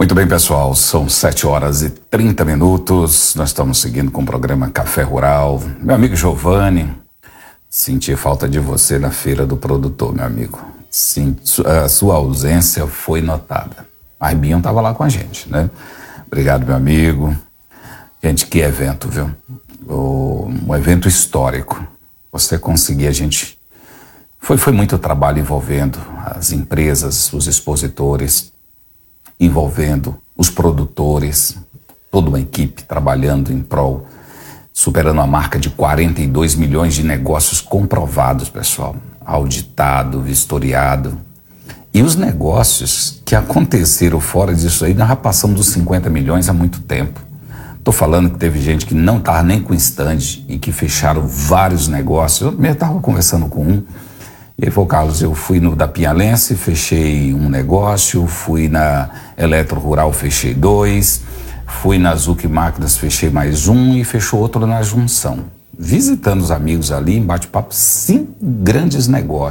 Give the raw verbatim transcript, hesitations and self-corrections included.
Muito bem, pessoal, são sete horas e trinta minutos, nós estamos seguindo com o programa Café Rural. Meu amigo Giovanni, senti falta de você na feira do produtor, meu amigo. Sim, a sua ausência foi notada. A Binho estava lá com a gente, né? Obrigado, meu amigo. Gente, que evento, viu? Um evento histórico. Você conseguir, a gente... Foi, foi muito trabalho envolvendo as empresas, os expositores, envolvendo os produtores, toda uma equipe trabalhando em prol, superando a marca de quarenta e dois milhões de negócios comprovados, pessoal, auditado, vistoriado. E os negócios que aconteceram fora disso aí, nós já passamos dos cinquenta milhões há muito tempo. Estou falando que teve gente que não estava nem com stand e que fecharam vários negócios. Eu mesmo estava conversando com um, e ele falou: Carlos, eu fui no da Pinhalense, fechei um negócio, fui na Eletro Rural, fechei dois, fui na Zuc Máquinas, fechei mais um e fechou outro na Junção. Visitando os amigos ali, em bate-papo, cinco grandes negócios.